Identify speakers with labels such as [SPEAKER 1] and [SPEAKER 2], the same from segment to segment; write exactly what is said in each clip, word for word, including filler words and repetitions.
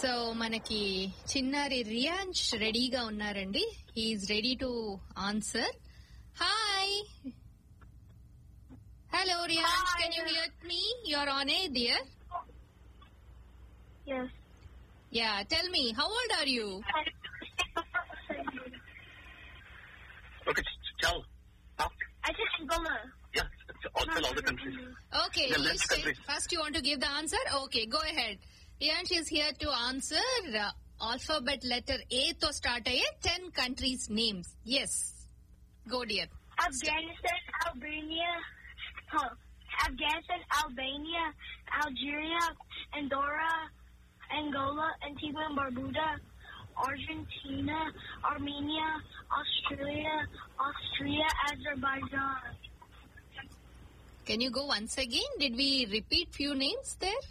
[SPEAKER 1] So మనకి చిన్నారి రియాన్ష్ రెడీగా ఉన్నారండి. He's ready to answer. Hi, hello Riyansh, can you here me? You're on a dear.
[SPEAKER 2] Yes.
[SPEAKER 1] Yeah, tell me, how old are you?
[SPEAKER 3] Okay, tell.
[SPEAKER 2] I said Angola.
[SPEAKER 3] Yeah, all, tell all the countries.
[SPEAKER 1] Okay,
[SPEAKER 3] Yeah,
[SPEAKER 1] you
[SPEAKER 3] let's
[SPEAKER 1] say,
[SPEAKER 3] countries.
[SPEAKER 1] first you want to give the answer? Okay, go ahead. Riyansh is here to answer uh, alphabet letter A to start aye ten countries names. Yes. Go dear.
[SPEAKER 2] Afghanistan, Albania, huh. Afghanistan, Albania, Algeria, Andorra, Angola, Antigua and Barbuda, Argentina, Armenia, Australia, Austria, Azerbaijan.
[SPEAKER 1] Can you go once again? Did we repeat few names there?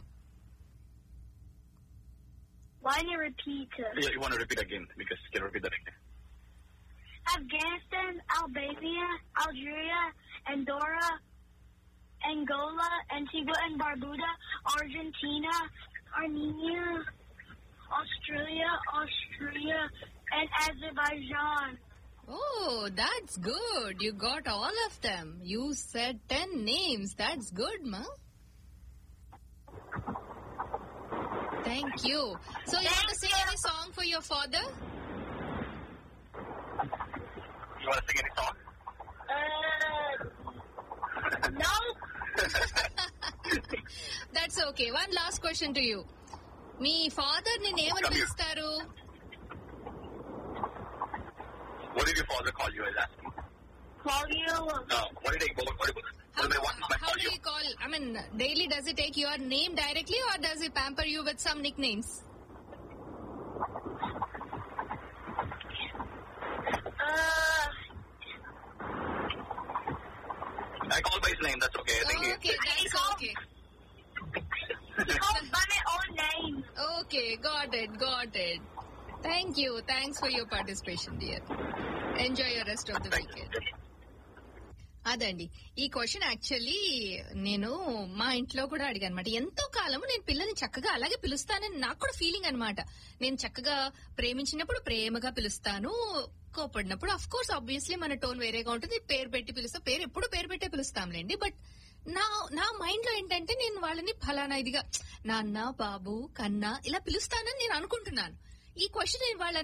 [SPEAKER 2] Why didn't you repeat it?
[SPEAKER 3] Yeah, you want to repeat again because you can repeat that again.
[SPEAKER 2] Afghanistan, Albania, Algeria, Andorra, Angola, Antigua and Barbuda, Argentina, Armenia, Australia, Austria, and Azerbaijan.
[SPEAKER 1] Oh, that's good. You got all of them. You said ten names. That's good, ma. Thank you. So you want to sing any song for your father?
[SPEAKER 3] You want to sing any song?
[SPEAKER 2] Uh, no.
[SPEAKER 1] That's okay. One last question to you. Me father నిన్ను ఏమని పిలుస్తారు?
[SPEAKER 3] What did your father call you? I was asking.
[SPEAKER 2] Call you.
[SPEAKER 3] No, what did he what, what, what,
[SPEAKER 1] How,
[SPEAKER 3] what, what, what
[SPEAKER 1] how
[SPEAKER 3] call
[SPEAKER 1] do
[SPEAKER 3] you?
[SPEAKER 1] you call? I mean, daily does he take your name directly or does he pamper you with some nicknames?
[SPEAKER 2] Uh,
[SPEAKER 3] I call by his name. That's okay. I think he,
[SPEAKER 1] Okay, that's okay.
[SPEAKER 2] he calls by my own name.
[SPEAKER 1] Okay, got it, got it. Thank you. Thanks for your participation, dear. Enjoy your rest of the
[SPEAKER 3] Thank you.
[SPEAKER 1] weekend. అదండి ఈ question actually నేను మా ఇంట్లో కూడా అడిగాను అనమాట. ఎంతో కాలము నేను పిల్లల్ని చక్కగా అలాగే పిలుస్తానని నాకు కూడా ఫీలింగ్ అనమాట. నేను చక్కగా ప్రేమించినప్పుడు ప్రేమగా పిలుస్తాను, కోపడినప్పుడు అఫ్ కోర్స్ ఆబ్వియస్లీ మన టోన్ వేరేగా ఉంటుంది, పేరు పెట్టి పిలుస్తా. పేరు ఎప్పుడు పేరు పెట్టే పిలుస్తాంలేండి. బట్ నా నా మైండ్ లో ఏంటంటే నేను వాళ్ళని ఫలానా ఇదిగా నాన్న, బాబు, కన్నా ఇలా పిలుస్తానని నేను అనుకుంటున్నాను. ఈ క్వశ్చన్ వాళ్ళ